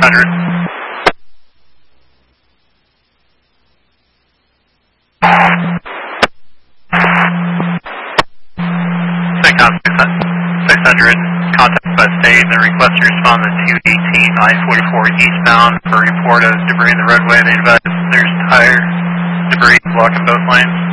600. SACOM 600, contact by state, the requester respond to 218 I-44 eastbound for report of debris in the roadway. They advise there's tire debris blocking both lanes.